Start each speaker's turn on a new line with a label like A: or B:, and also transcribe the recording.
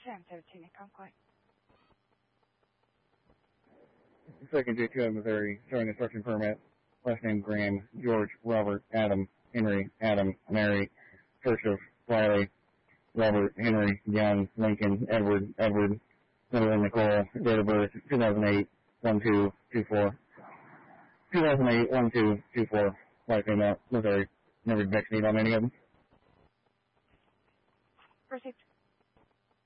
A: FM13, Concord.
B: Second J2 Missouri, showing instruction permit. Last name Graham, George, Robert, Adam, Henry, Adam, Mary, Joseph, Riley, Robert, Henry, Young, Lincoln, Edward, Miller, Nicole, date of birth 2008, 1224. 2008, 1224. White female, Missouri. Never vaccinated on any of them.
A: Proceed.